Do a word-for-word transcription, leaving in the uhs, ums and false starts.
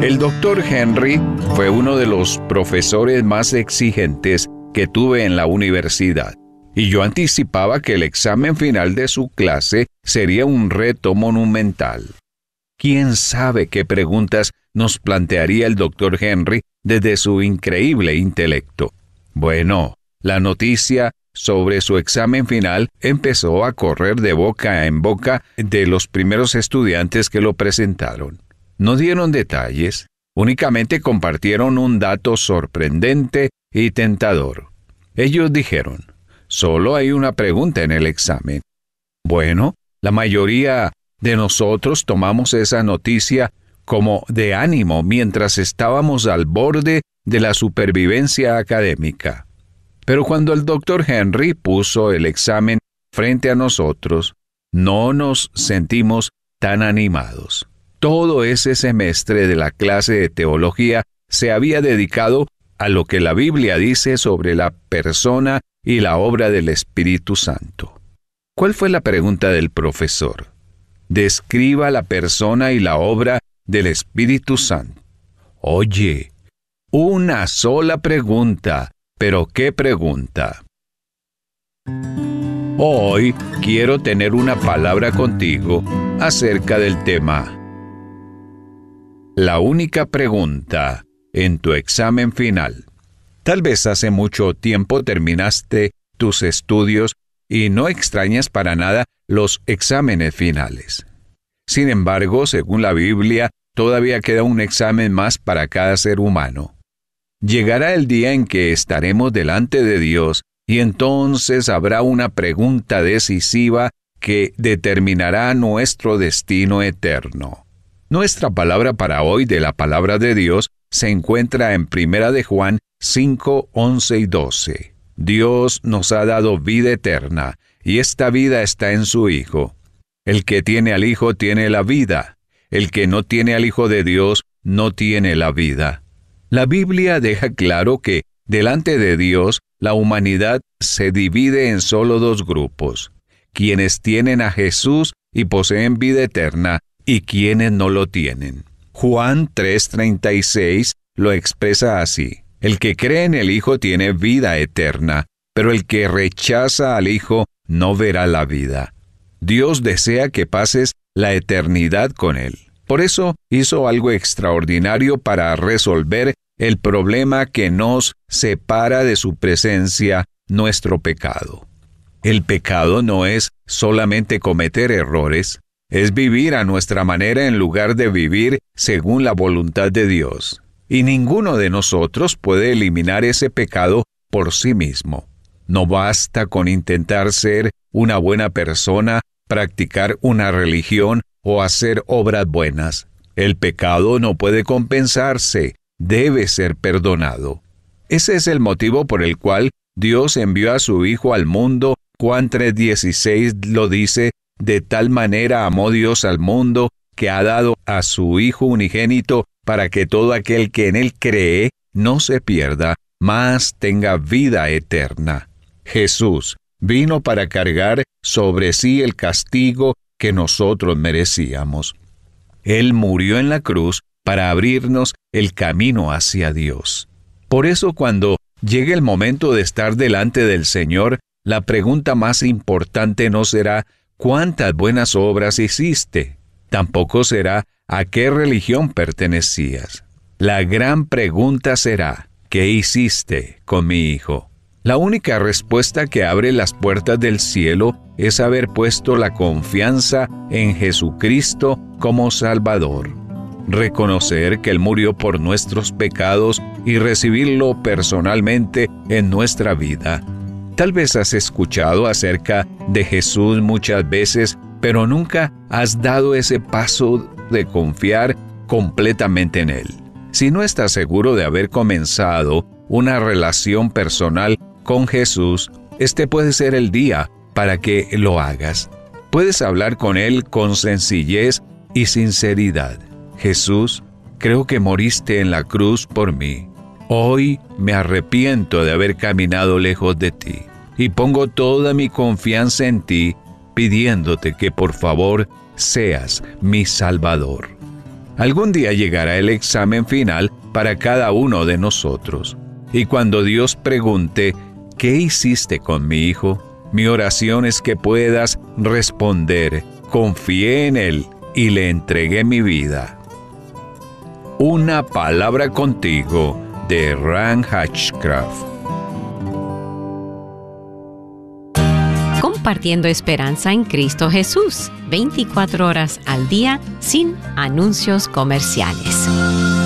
El doctor Henry fue uno de los profesores más exigentes que tuve en la universidad, y yo anticipaba que el examen final de su clase sería un reto monumental. ¿Quién sabe qué preguntas nos plantearía el doctor Henry desde su increíble intelecto? Bueno, la noticia sobre su examen final empezó a correr de boca en boca de los primeros estudiantes que lo presentaron. No dieron detalles, únicamente compartieron un dato sorprendente y tentador. Ellos dijeron: solo hay una pregunta en el examen. Bueno, la mayoría de nosotros tomamos esa noticia como de ánimo mientras estábamos al borde de la supervivencia académica. Pero cuando el doctor Henry puso el examen frente a nosotros, no nos sentimos tan animados. Todo ese semestre de la clase de teología se había dedicado a lo que la Biblia dice sobre la persona y la obra del Espíritu Santo. ¿Cuál fue la pregunta del profesor? Describa la persona y la obra del Espíritu Santo. Oye, una sola pregunta, pero ¿qué pregunta? Hoy quiero tener una palabra contigo acerca del tema. La única pregunta en tu examen final. Tal vez hace mucho tiempo terminaste tus estudios y no extrañas para nada los exámenes finales. Sin embargo, según la Biblia, todavía queda un examen más para cada ser humano. Llegará el día en que estaremos delante de Dios y entonces habrá una pregunta decisiva que determinará nuestro destino eterno. Nuestra palabra para hoy de la palabra de Dios se encuentra en Primera de Juan cinco, once y doce. Dios nos ha dado vida eterna, y esta vida está en su Hijo. El que tiene al Hijo tiene la vida. El que no tiene al Hijo de Dios no tiene la vida. La Biblia deja claro que, delante de Dios, la humanidad se divide en solo dos grupos: quienes tienen a Jesús y poseen vida eterna, y quienes no lo tienen. Juan tres treinta y seis lo expresa así: el que cree en el Hijo tiene vida eterna, pero el que rechaza al Hijo no verá la vida. Dios desea que pases la eternidad con Él. Por eso hizo algo extraordinario para resolver el problema que nos separa de su presencia, nuestro pecado. El pecado no es solamente cometer errores, es vivir a nuestra manera en lugar de vivir según la voluntad de Dios. Y ninguno de nosotros puede eliminar ese pecado por sí mismo. No basta con intentar ser una buena persona, practicar una religión o hacer obras buenas. El pecado no puede compensarse, debe ser perdonado. Ese es el motivo por el cual Dios envió a su Hijo al mundo. Juan tres dieciséis lo dice: de tal manera amó Dios al mundo que ha dado a su Hijo unigénito para que todo aquel que en Él cree no se pierda, mas tenga vida eterna. Jesús vino para cargar sobre sí el castigo que nosotros merecíamos. Él murió en la cruz para abrirnos el camino hacia Dios. Por eso, cuando llegue el momento de estar delante del Señor, la pregunta más importante no será ¿cuántas buenas obras hiciste? Tampoco será ¿a qué religión pertenecías? La gran pregunta será ¿qué hiciste con mi Hijo? La única respuesta que abre las puertas del cielo es haber puesto la confianza en Jesucristo como Salvador. Reconocer que Él murió por nuestros pecados y recibirlo personalmente en nuestra vida. Tal vez has escuchado acerca de Jesús muchas veces, pero nunca has dado ese paso de confiar completamente en Él. Si no estás seguro de haber comenzado una relación personal con Jesús, este puede ser el día para que lo hagas. Puedes hablar con Él con sencillez y sinceridad. Jesús, creo que moriste en la cruz por mí. Hoy me arrepiento de haber caminado lejos de ti y pongo toda mi confianza en ti, pidiéndote que por favor seas mi Salvador. Algún día llegará el examen final para cada uno de nosotros. Y cuando Dios pregunte, ¿qué hiciste con mi hijo?, mi oración es que puedas responder, confié en Él y le entregué mi vida. Una palabra contigo, de Ran Hatchcraft. Compartiendo esperanza en Cristo Jesús, veinticuatro horas al día, sin anuncios comerciales.